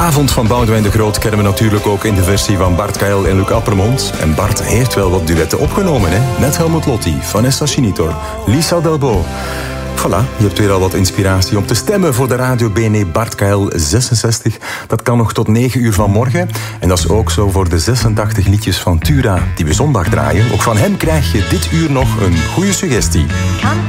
avond van Boudewijn de Groot kennen we natuurlijk ook in de versie van Bart Kael en Luc Appermond. En Bart heeft wel wat duetten opgenomen, hè? Met Helmut Lotti, Vanessa Schinitor, Lisa Delbo. Voilà, je hebt weer al wat inspiratie om te stemmen voor de Radio BNE Bart Kael 66. Dat kan nog tot 9 uur vanmorgen. En dat is ook zo voor de 86 liedjes van Tura die we zondag draaien. Ook van hem krijg je dit uur nog een goede suggestie. Kan